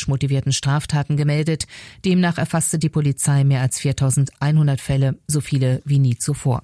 motivierten Straftaten gemeldet. Demnach erfasste die Polizei mehr als 4.100 Fälle, so viele wie nie zuvor.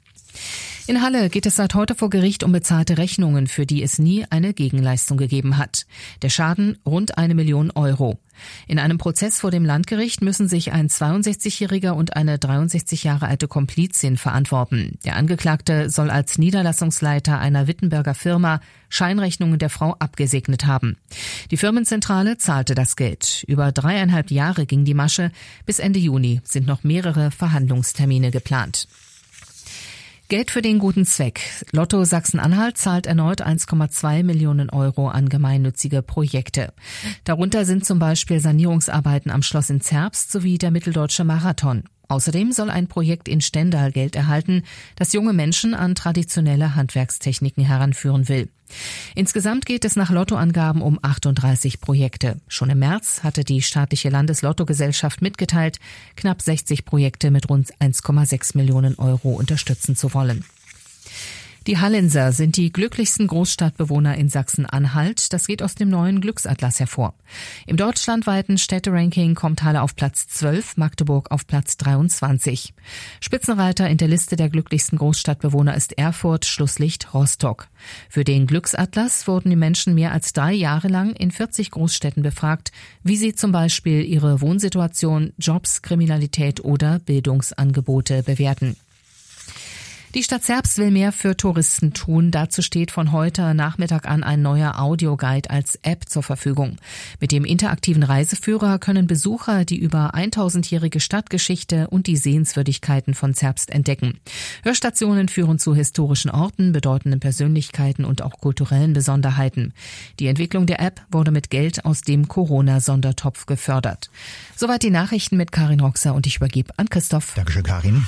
In Halle geht es seit heute vor Gericht um bezahlte Rechnungen, für die es nie eine Gegenleistung gegeben hat. Der Schaden rund 1 Million Euro. In einem Prozess vor dem Landgericht müssen sich ein 62-Jähriger und eine 63 Jahre alte Komplizin verantworten. Der Angeklagte soll als Niederlassungsleiter einer Wittenberger Firma Scheinrechnungen der Frau abgesegnet haben. Die Firmenzentrale zahlte das Geld. Über 3,5 Jahre ging die Masche. Bis Ende Juni sind noch mehrere Verhandlungstermine geplant. Geld für den guten Zweck. Lotto Sachsen-Anhalt zahlt erneut 1,2 Millionen Euro an gemeinnützige Projekte. Darunter sind zum Beispiel Sanierungsarbeiten am Schloss in Zerbst sowie der Mitteldeutsche Marathon. Außerdem soll ein Projekt in Stendal Geld erhalten, das junge Menschen an traditionelle Handwerkstechniken heranführen will. Insgesamt geht es nach Lottoangaben um 38 Projekte. Schon im März hatte die staatliche Landeslottogesellschaft mitgeteilt, knapp 60 Projekte mit rund 1,6 Millionen Euro unterstützen zu wollen. Die Hallenser sind die glücklichsten Großstadtbewohner in Sachsen-Anhalt. Das geht aus dem neuen Glücksatlas hervor. Im deutschlandweiten Städteranking kommt Halle auf Platz 12, Magdeburg auf Platz 23. Spitzenreiter in der Liste der glücklichsten Großstadtbewohner ist Erfurt, Schlusslicht Rostock. Für den Glücksatlas wurden die Menschen mehr als 3 Jahre lang in 40 Großstädten befragt, wie sie zum Beispiel ihre Wohnsituation, Jobs, Kriminalität oder Bildungsangebote bewerten. Die Stadt Zerbst will mehr für Touristen tun. Dazu steht von heute Nachmittag an ein neuer Audioguide als App zur Verfügung. Mit dem interaktiven Reiseführer können Besucher die über 1000-jährige Stadtgeschichte und die Sehenswürdigkeiten von Zerbst entdecken. Hörstationen führen zu historischen Orten, bedeutenden Persönlichkeiten und auch kulturellen Besonderheiten. Die Entwicklung der App wurde mit Geld aus dem Corona-Sondertopf gefördert. Soweit die Nachrichten mit Karin Roxer und ich übergebe an Christoph. Dankeschön, Karin.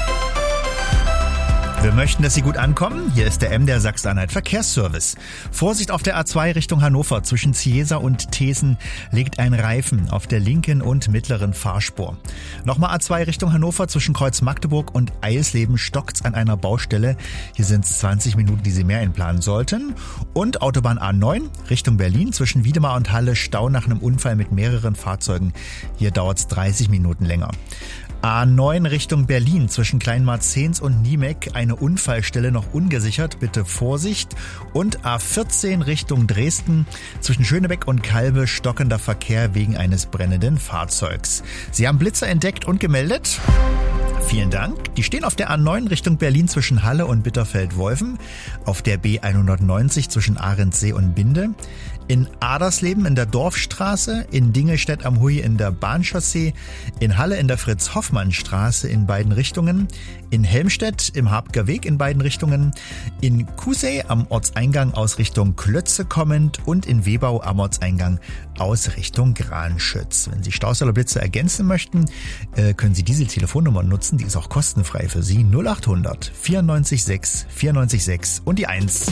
Wir möchten, dass Sie gut ankommen. Hier ist der MDR Sachsen-Anhalt Verkehrsservice. Vorsicht auf der A2 Richtung Hannover. Zwischen Ziesa und Thesen liegt ein Reifen auf der linken und mittleren Fahrspur. Nochmal A2 Richtung Hannover. Zwischen Kreuz Magdeburg und Eisleben stockt's an einer Baustelle. Hier sind es 20 Minuten, die Sie mehr einplanen sollten. Und Autobahn A9 Richtung Berlin. Zwischen Wiedemar und Halle Stau nach einem Unfall mit mehreren Fahrzeugen. Hier dauert's 30 Minuten länger. A9 Richtung Berlin zwischen Kleinmarzens und Niemek, eine Unfallstelle noch ungesichert, bitte Vorsicht. Und A14 Richtung Dresden zwischen Schönebeck und Kalbe stockender Verkehr wegen eines brennenden Fahrzeugs. Sie haben Blitzer entdeckt und gemeldet? Vielen Dank. Die stehen auf der A9 Richtung Berlin zwischen Halle und Bitterfeld-Wolfen, auf der B190 zwischen Ahrensee und Binde, in Adersleben in der Dorfstraße, in Dingelstedt am Huy in der Bahnchaussee, in Halle in der Fritz-Hoffmann-Straße in beiden Richtungen, in Helmstedt im Habger Weg in beiden Richtungen, in Kusey am Ortseingang aus Richtung Klötze kommend und in Webau am Ortseingang aus Richtung Granschütz. Wenn Sie Staus oder Blitze ergänzen möchten, können Sie diese Telefonnummer nutzen, die ist auch kostenfrei für Sie, 0800 94 6 94 6 und die 1.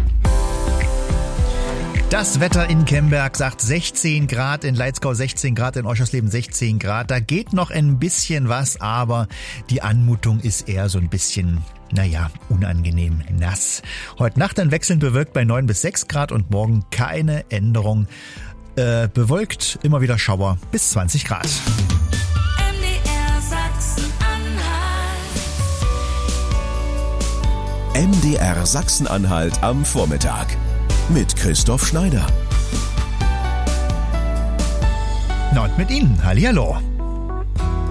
Das Wetter in Kemberg sagt 16 Grad, in Leitzgau 16 Grad, in Oschersleben 16 Grad. Da geht noch ein bisschen was, aber die Anmutung ist eher so ein bisschen, unangenehm nass. Heute Nacht dann wechselnd bewölkt bei 9 bis 6 Grad und morgen keine Änderung. Bewölkt, immer wieder Schauer bis 20 Grad. MDR Sachsen-Anhalt am Vormittag. Mit Christoph Schneider. Na und mit Ihnen. Hallihallo.